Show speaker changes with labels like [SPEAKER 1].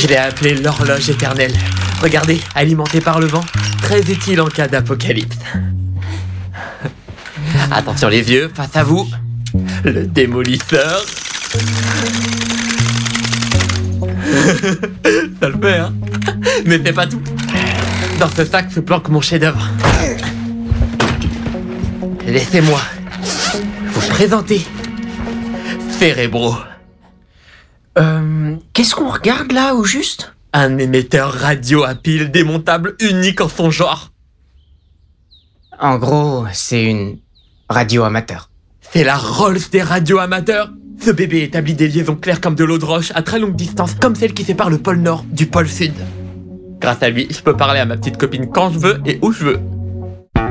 [SPEAKER 1] Je l'ai appelé l'horloge éternelle. Regardez, alimenté par le vent, très utile en cas d'apocalypse. Attention les vieux, face à vous, le démolisseur. Ça le fait, hein? Mais c'est pas tout. Dans ce sac se planque mon chef-d'œuvre. Laissez-moi vous présenter Cérébro.
[SPEAKER 2] Qu'est-ce qu'on regarde là, au juste?
[SPEAKER 1] Un émetteur radio à pile démontable unique en son genre.
[SPEAKER 2] En gros, c'est une radio amateur.
[SPEAKER 1] C'est la Rolls des radios amateurs. Ce bébé établit des liaisons claires comme de l'eau de roche à très longue distance, comme celle qui sépare le pôle Nord du pôle Sud. Grâce à lui, je peux parler à ma petite copine quand je veux et où je veux.